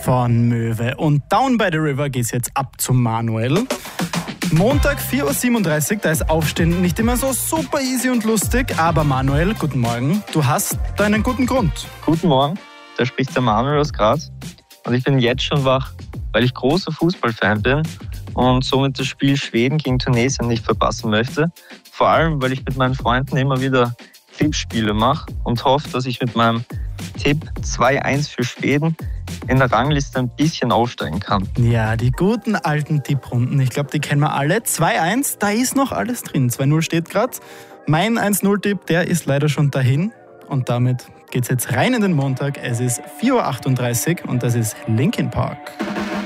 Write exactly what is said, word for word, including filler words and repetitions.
von Möwe. Und Down by the River geht's jetzt ab zum Manuel. Montag vier Uhr siebenunddreißig, da ist Aufstehen nicht immer so super easy und lustig. Aber Manuel, guten Morgen, du hast da einen guten Grund. Guten Morgen, da spricht der Manuel aus Graz. Und ich bin jetzt schon wach, weil ich großer Fußballfan bin und somit das Spiel Schweden gegen Tunesien nicht verpassen möchte. Vor allem, weil ich mit meinen Freunden immer wieder Tippspiele mache und hoffe, dass ich mit meinem Tipp zwei eins für Schweden in der Rangliste ein bisschen aufsteigen kann. Ja, die guten alten Tipprunden, ich glaube, die kennen wir alle. zwei eins, da ist noch alles drin. zwei null steht gerade. Mein eins null Tipp, der ist leider schon dahin. Und damit geht's jetzt rein in den Montag. Es ist vier Uhr achtunddreißig und das ist Linkin Park.